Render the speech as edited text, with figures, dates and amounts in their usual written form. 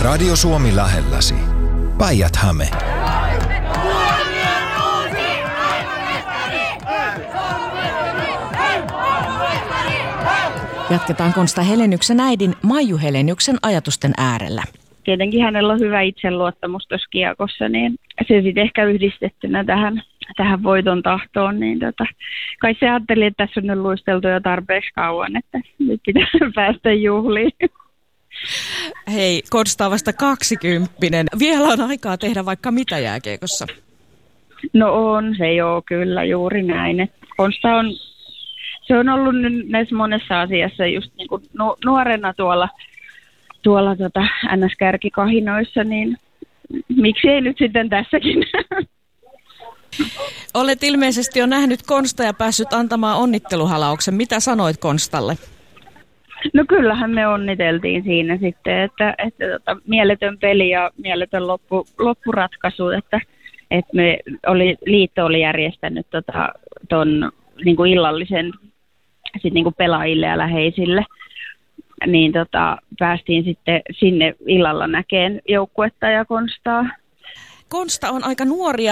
Radio Suomi lähelläsi. Päijät-Häme. Jatketaan Konsta Heleniuksen äidin Maiju Heleniuksen ajatusten äärellä. Tietenkin hänellä on hyvä itseluottamus tuossa kiekossa, niin se sitten ehkä yhdistettynä tähän voiton tahtoon, niin kai se ajatteli, että tässä on nyt luisteltu jo tarpeeksi kauan, että nyt pitää päästä juhliin. Hei, Konsta on vasta 20. Vielä on aikaa tehdä vaikka mitä jääkiekossa. No on se joo, kyllä juuri näin. Konsta se on ollut nyt näissä monessa asiassa just niin kuin nuorena tuolla NS-kärkikahinoissa, niin miksi ei nyt sitten tässäkin? Olet ilmeisesti jo nähnyt Konsta ja päässyt antamaan onnitteluhalauksen. Mitä sanoit Konstalle? No kyllähän me onniteltiin siinä sitten, että mieletön peli ja mieletön loppuratkaisu, että liitto oli järjestänyt ton niin kuin illallisen sit niin kuin pelaajille ja läheisille, niin päästiin sitten sinne illalla näkeen joukkuetta ja Konstaa. Konsta on aika nuori